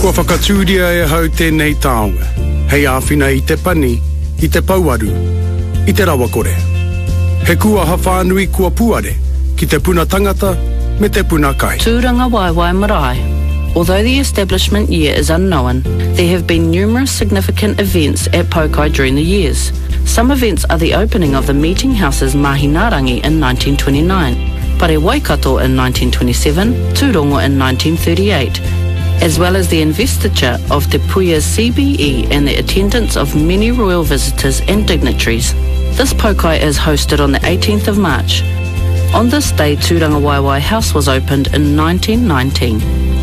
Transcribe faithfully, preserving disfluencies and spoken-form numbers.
Kua whakatūria e hau tēnei taonga. Hei āwhina i te pani, i te pauaru, i te rawakore. He kua hawhanui kua puare, ki te puna tangata, me te puna kai. Tūranga Waiwai Marae. Although the establishment year is unknown, there have been numerous significant events at Pokai during the years. Some events are the opening of the Meeting House's Mahinarangi in nineteen twenty-nine, Pare Waikato in nineteen twenty-seven, Tūrongo in nineteen thirty-eight, as well as the investiture of Te Puia's C B E and the attendance of many royal visitors and dignitaries. This Pokai is hosted on the eighteenth of March. On this day, Tūranga Waiwai House was opened in nineteen nineteen.